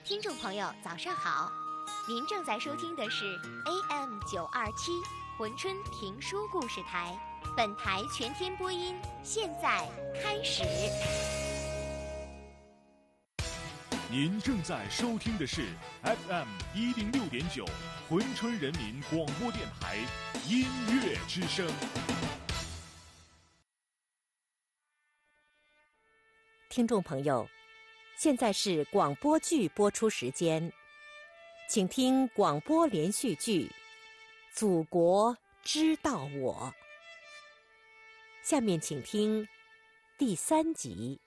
听众朋友，早上好！您正在收听的是 AM927珲春评书故事台，本台全天播音，现在开始。 您正在收听的是 FM106.9珲春人民广播电台音乐之声。 听众朋友，现在是广播剧播出时间，请听广播连续剧《祖国知道我》。下面请听第3集。